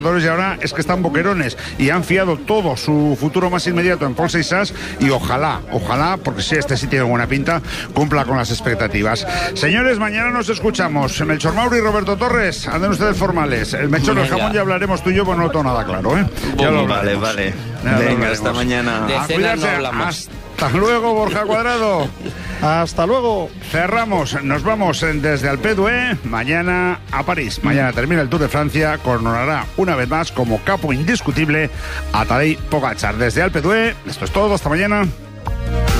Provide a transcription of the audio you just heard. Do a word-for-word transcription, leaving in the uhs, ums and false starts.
Y ahora es que están boquerones y han fiado todo su futuro más inmediato en Paul Seixas y ojalá, ojalá, porque si este sí tiene buena pinta, cumpla con las expectativas. Señores, mañana nos escuchamos. Melchor Mauri y Roberto Torres, anden ustedes formales. El Melchor del jamón ya hablaremos tú y yo, pues no lo tengo nada claro, ¿eh? Ya lo vale, vale. Ya Venga, hasta mañana. De A cenas no cuidarse. hablamos. Hasta luego, Borja Cuadrado. Hasta luego. Cerramos, nos vamos desde Alpedue, mañana a París. Mañana termina el Tour de Francia, coronará una vez más como capo indiscutible a Tadej Pogačar. Desde Alpedue, esto es todo, hasta mañana.